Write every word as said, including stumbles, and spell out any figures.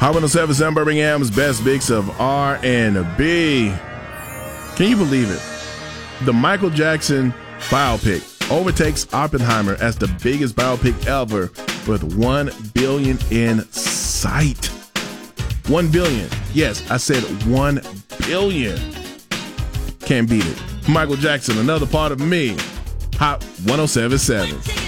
Hot one oh seven seven Birmingham's best mix of R and B. Can you believe it? The Michael Jackson biopic overtakes Oppenheimer as the biggest biopic ever with one billion in sight. One billion. Yes, I said one billion. Can't beat it. Michael Jackson, another part of me. Hot one oh seven seven.